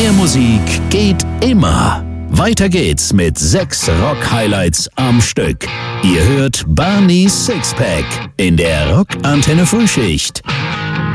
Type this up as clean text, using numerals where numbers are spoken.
Mehr Musik geht immer. Weiter geht's mit 6 Rock-Highlights am Stück. Ihr hört Barney's Sixpack in der Rock-Antenne Frühschicht.